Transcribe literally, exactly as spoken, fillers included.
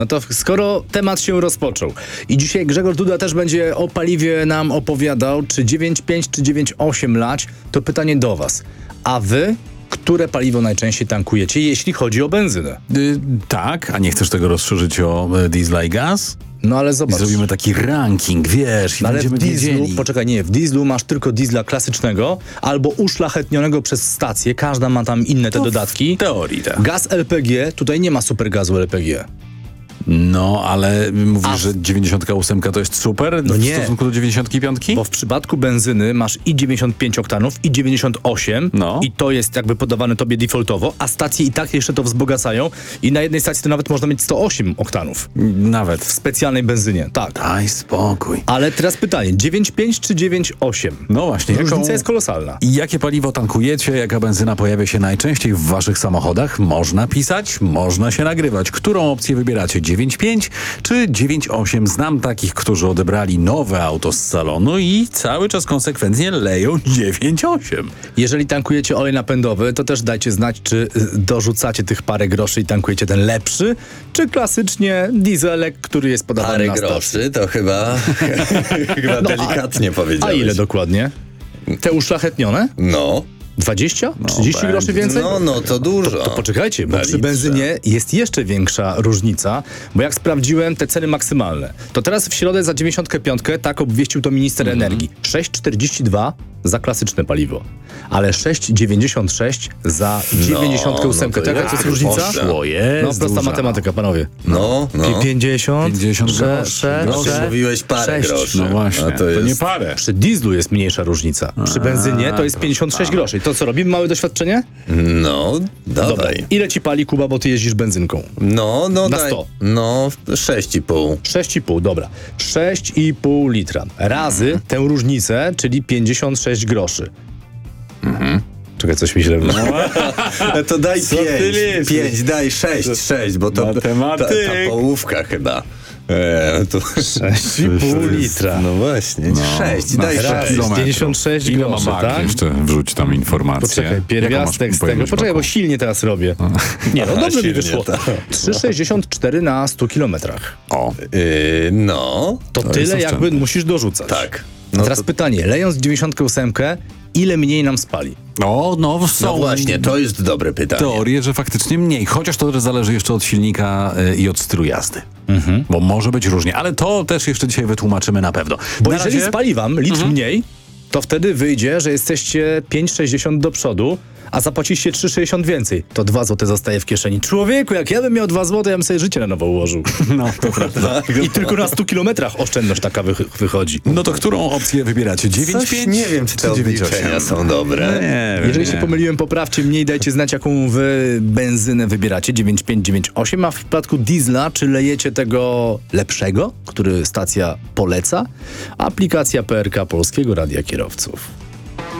No to skoro temat się rozpoczął i dzisiaj Grzegorz Duda też będzie o paliwie nam opowiadał, czy dziewięć pięć czy dziewięć osiem lać, to pytanie do was. A wy, które paliwo najczęściej tankujecie, jeśli chodzi o benzynę? Y, tak, a nie chcesz tego rozszerzyć o y, diesla i gaz? No ale I zobacz. zrobimy taki ranking, wiesz, i No ale w będziemy dieslu, wiedzieli. poczekaj, nie, w dieslu masz tylko diesla klasycznego albo uszlachetnionego przez stację, każda ma tam inne te To dodatki. W teorii, tak. Gaz L P G, tutaj nie ma supergazu L P G. No, ale mówisz, A- że dziewięćdziesiąt osiem to jest super No w nie. stosunku do dziewięćdziesiąt pięć? Bo w przypadku benzyny masz i dziewięćdziesiąt pięć oktanów, i dziewięćdziesiąt osiem No. i to jest jakby podawane tobie defaultowo, a stacje i tak jeszcze to wzbogacają i na jednej stacji to nawet można mieć sto osiem oktanów Nawet. w specjalnej benzynie, tak. Daj spokój. Ale teraz pytanie, dziewięć pięć czy dziewięć osiem? No właśnie. Różnica jaką- jest kolosalna. I jakie paliwo tankujecie? Jaka benzyna pojawia się najczęściej w waszych samochodach? Można pisać, można się nagrywać. Którą opcję wybieracie? dziewięć pięć czy dziewięć osiem? Znam takich, którzy odebrali nowe auto z salonu i cały czas konsekwentnie leją dziewięć osiem. Jeżeli tankujecie olej napędowy, to też dajcie znać, czy y, dorzucacie tych parę groszy i tankujecie ten lepszy, czy klasycznie dieselek, który jest podawany Parę na stacji. groszy to chyba, chyba No, delikatnie A powiedziałeś. ile dokładnie? Te uszlachetnione? No, dwadzieścia? trzydzieści groszy będzie. więcej? no, no to dużo. To poczekajcie, bo Na przy litrze. benzynie jest jeszcze większa różnica, bo jak sprawdziłem te ceny maksymalne, to teraz w środę za dziewięćdziesiąt pięć, tak obwieścił to minister energii, sześć czterdzieści dwa za klasyczne paliwo, ale sześć dziewięćdziesiąt sześć za dziewięćdziesiąt osiem. no to Taka jest to jest różnica? Poszło, jest No prosta duża. matematyka, panowie. No, no. pięćdziesiąt, pięćdziesiąt sze- groszy. sze- Groszy. sze- Mówiłeś parę sześć. groszy. No właśnie, A to, to nie jest- parę. Przy dieslu jest mniejsza różnica. Przy benzynie to jest pięćdziesiąt sześć groszy. I to co, robimy małe doświadczenie? No, Dobra. dawaj. Ile ci pali, Kuba, bo ty jeździsz benzynką? No, no Na daj. sto. No, sześć i pół. sześć i pół, dobra. sześć i pół litra. Razy tę różnicę, czyli pięćdziesiąt sześć groszy. Mhm. Czekaj, coś mi źle wyszło. No to daj Co ty pięć. liczysz? Pięć, daj sześć, sześć, bo to ta, Matematyk. ta połówka chyba. E, to... sześć i pół litra. No właśnie, sześć, na daj sto sześć. kilometrów. pięćdziesiąt sześć Ile groszy, ma Mark? tak? Jeszcze wrzuć tam informację. Poczekaj, Jaką pierwiastek masz z tego. pojemność Poczekaj, bo baku? silnie teraz robię. Nie, no dobrze mi silnie, wyszło. tak. trzy sześćdziesiąt cztery na sto kilometrach. O, Yy, no, To, To tyle jest jakby oszczędne. musisz dorzucać. tak. A No teraz to, pytanie, lejąc dziewięćdziesiąt osiem, ile mniej nam spali? o no są no właśnie, to jest dobre pytanie. teorie, że faktycznie mniej. Chociaż to zależy jeszcze od silnika y, i od stylu jazdy. Bo może być różnie. Ale to też jeszcze dzisiaj wytłumaczymy na pewno. Bo na jeżeli razie... spali wam litr mniej, to wtedy wyjdzie, że jesteście pięć sześćdziesiąt do przodu, a zapłaciliście trzy sześćdziesiąt więcej. To dwa złote zostaje w kieszeni. Człowieku, jak ja bym miał dwa złote, ja bym sobie życie na nowo ułożył. No, to prawda. I tylko na stu kilometrach oszczędność taka wy wychodzi. No to którą opcję wybieracie? dziewięć Coś pięć? nie wiem, czy te dziewięć osiem? obliczenia są dobre. Nie wiem, Jeżeli nie. się pomyliłem, poprawcie mnie i dajcie znać, jaką wy benzynę wybieracie. dziewięć pięć, dziewięć osiem, a w przypadku diesla, czy lejecie tego lepszego, który stacja poleca? Aplikacja P R K Polskiego Radia Kierowców.